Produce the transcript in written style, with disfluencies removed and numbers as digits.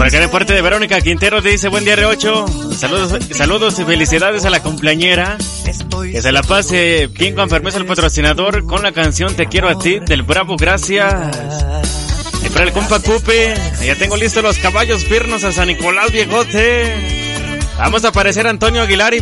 Por acá de parte de Verónica Quintero te dice buen día R8. Saludos y felicidades a la cumpleañera. Que se la pase bien con permiso el patrocinador con la canción Te quiero a ti del Bravo, gracias. Y para el compa Cupe, ya tengo listos los caballos firnos a San Nicolás Viejote. Vamos a aparecer Antonio Aguilar y